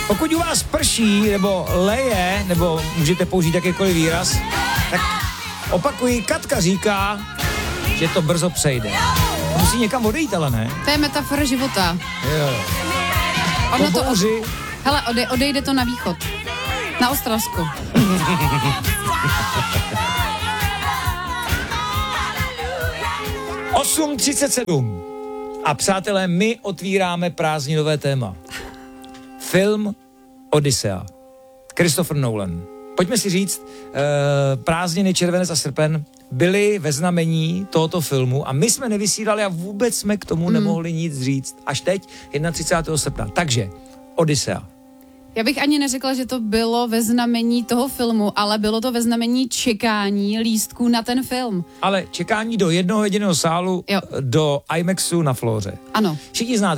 Pokud u vás prší, nebo leje, nebo můžete použít jakýkoliv výraz, tak opakuji, Katka říká, že to brzo přejde. Musí někam odejít, ale ne? To je metafora života. Jo. Ono Po bouři. Hele, odejde to na východ. Na Ostravsko. Osm 37. A přátelé, my otvíráme prázdninové téma. Film Odyssea. Christopher Nolan. Pojďme si říct, prázdniny červenec a srpen byly ve znamení tohoto filmu a my jsme nevysílali a vůbec jsme k tomu nemohli nic říct. Až teď, 31. srpna. Takže, Odyssea. Já bych ani neřekla, že to bylo ve znamení toho filmu, ale bylo to ve znamení čekání lístků na ten film. Ale čekání do jednoho jediného sálu, jo, do IMAXu na Flóře. Ano. Všichni znáte